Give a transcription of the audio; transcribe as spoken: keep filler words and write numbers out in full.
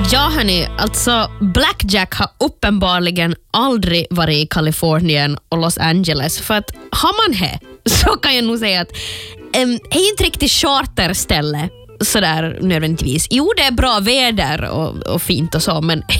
Ja hörni, alltså Blackjack har uppenbarligen aldrig varit i Kalifornien och Los Angeles, för att har man det så kan jag nog säga att um, det är inte riktigt charterställe sådär nödvändigtvis. Jo, det är bra väder och, och fint och så, men